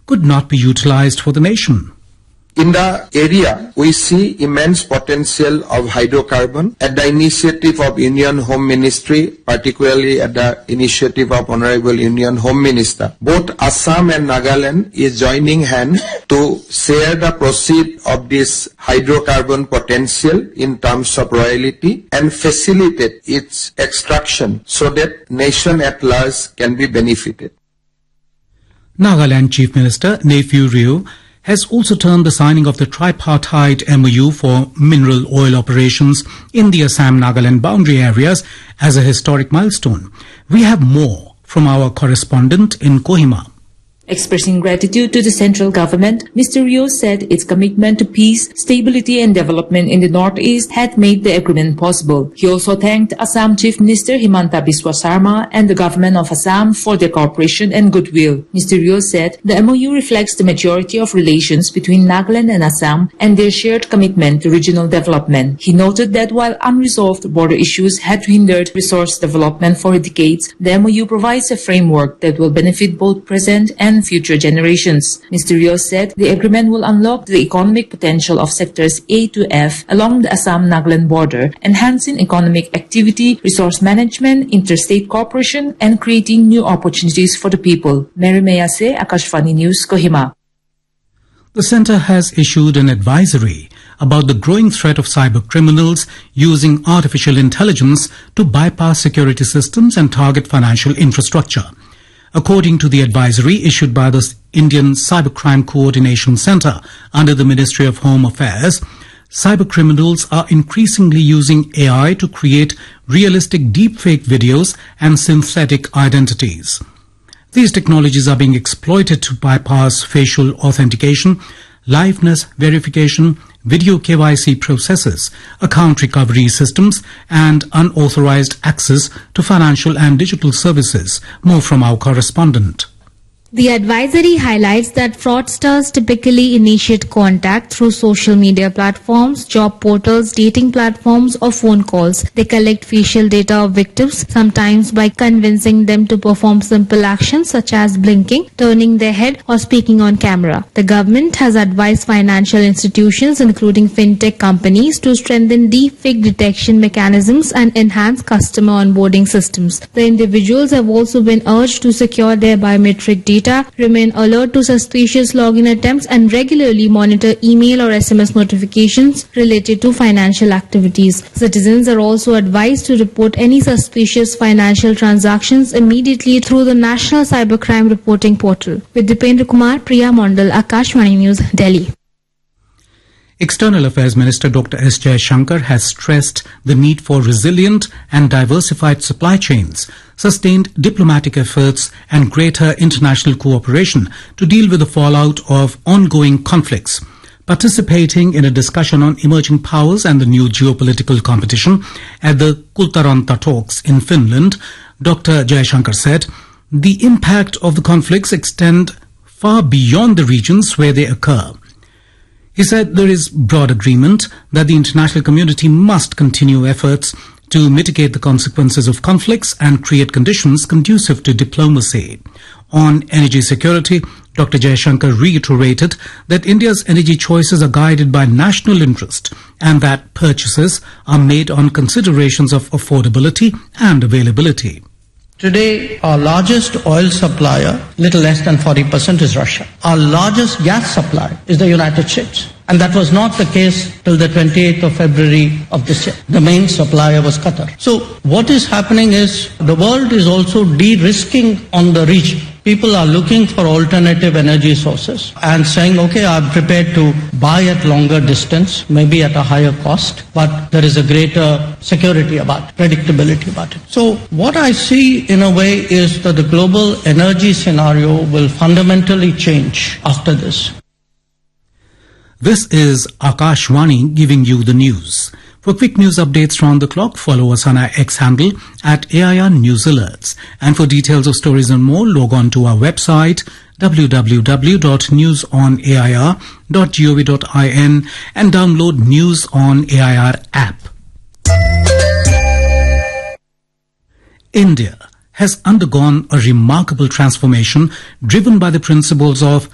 could not be utilized for the nation. In the area, we see immense potential of hydrocarbon at the initiative of Union Home Ministry, particularly at the initiative of Honorable Union Home Minister. Both Assam and Nagaland is joining hands to share the proceeds of this hydrocarbon potential in terms of royalty and facilitate its extraction so that nation at large can be benefited. Nagaland Chief Minister Neiphiu Rio has also termed the signing of the tripartite MOU for mineral oil operations in the Assam-Nagaland boundary areas as a historic milestone. We have more from our correspondent in Kohima. Expressing gratitude to the central government, Mr. Rio said its commitment to peace, stability and development in the northeast had made the agreement possible. He also thanked Assam Chief Minister Himanta Biswa Sarma and the government of Assam for their cooperation and goodwill. Mr. Rio said the MOU reflects the maturity of relations between Nagaland and Assam and their shared commitment to regional development. He noted that while unresolved border issues had hindered resource development for decades, the MOU provides a framework that will benefit both present and future generations. Mr. Rio said the agreement will unlock the economic potential of sectors A to F along the Assam-Nagaland border, enhancing economic activity, resource management, interstate cooperation, and creating new opportunities for the people. Mary Mayase, Akashvani News, Kohima. The centre has issued an advisory about the growing threat of cyber criminals using artificial intelligence to bypass security systems and target financial infrastructure. According to the advisory issued by the Indian Cybercrime Coordination Centre under the Ministry of Home Affairs, cybercriminals are increasingly using AI to create realistic deepfake videos and synthetic identities. These technologies are being exploited to bypass facial authentication, liveness verification, video KYC processes, account recovery systems, and unauthorized access to financial and digital services. More from our correspondent. The advisory highlights that fraudsters typically initiate contact through social media platforms, job portals, dating platforms, or phone calls. They collect facial data of victims, sometimes by convincing them to perform simple actions such as blinking, turning their head, or speaking on camera. The government has advised financial institutions, including fintech companies, to strengthen deepfake detection mechanisms and enhance customer onboarding systems. The individuals have also been urged to secure their biometric data, remain alert to suspicious login attempts, and regularly monitor email or SMS notifications related to financial activities. Citizens are also advised to report any suspicious financial transactions immediately through the National Cybercrime Reporting Portal. With Dipendra Kumar, Priya Mondal, Akashvani News, Delhi. External Affairs Minister Dr. S. Jaishankar has stressed the need for resilient and diversified supply chains, sustained diplomatic efforts, and greater international cooperation to deal with the fallout of ongoing conflicts. Participating in a discussion on emerging powers and the new geopolitical competition at the Kultaranta talks in Finland, Dr. Jaishankar said, the impact of the conflicts extend far beyond the regions where they occur. He said there is broad agreement that the international community must continue efforts to mitigate the consequences of conflicts and create conditions conducive to diplomacy. On energy security, Dr. Jaishankar reiterated that India's energy choices are guided by national interest and that purchases are made on considerations of affordability and availability. Today, our largest oil supplier, little less than 40%, is Russia. Our largest gas supplier is the United States. And that was not the case till the 28th of February of this year. The main supplier was Qatar. So what is happening is the world is also de-risking on the region. People are looking for alternative energy sources and saying, okay, I'm prepared to buy at longer distance, maybe at a higher cost, but there is a greater security about it, predictability about it. So what I see in a way is that the global energy scenario will fundamentally change after this. This is Akashvani giving you the news. For quick news updates round the clock, follow us on our X handle at AIR News Alerts. And for details of stories and more, log on to our website www.newsonair.gov.in and download News on AIR app. India has undergone a remarkable transformation driven by the principles of